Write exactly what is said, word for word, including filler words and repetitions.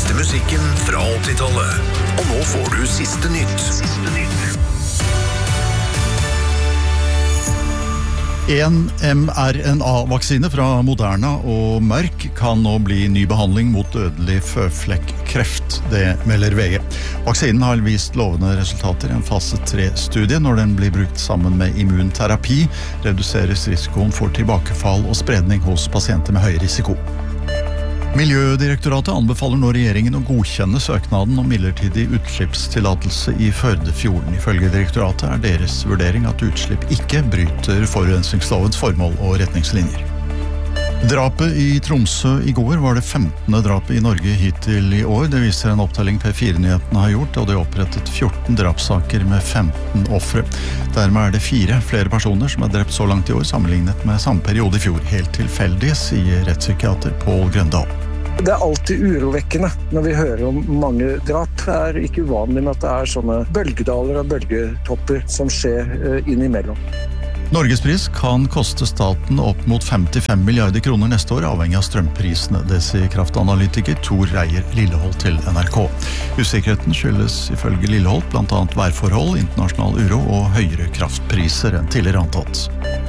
beste musikken fra åttitallet. Og nå får du siste nytt. Siste nytt. En mRNA-vaksine fra Moderna og Merck kan nå bli ny behandling mot dødelig føflekkreft, det melder V G. Vaksinen har vist lovende resultater i en fase tre-studie. Når den blir brukt sammen med immunterapi, reduseres risikoen for tilbakefall og spredning hos pasienter med høy risiko. Miljødirektoratet anbefaler nå regjeringen å godkjenne søknaden om midlertidig utslippstillatelse i Førdefjorden. Ifølge direktoratet er deres vurdering at utslipp ikke bryter forurensningslovens formål og retningslinjer. Drapet i Tromsø i går var det femtende drapet i Norge hittil i år. Det viser en opptelling P fire-nyhetene har gjort, og det er opprettet fjorten drapssaker med femten ofre. Dermed er det fire flere personer som er drept så langt i år, sammenlignet med samme periode i fjor. Helt tilfeldig, sier rettspsykiater Pål Grøndal. Det er alltid urovekkende når vi hører om mange drap. Det er ikke uvanlig med at det er sånne bølgedaler og bølgetopper som skjer innimellom. Norgespris kan koste staten opp mot femtifem milliarder kroner neste år, avhengig av strømprisene. Det sier kraftanalytiker Tor Reier Lilleholt til N R K. Usikkerheten skyldes ifølge Lilleholt blant annet værforhold, internasjonal uro og høyere kraftpriser enn tidligere antatt.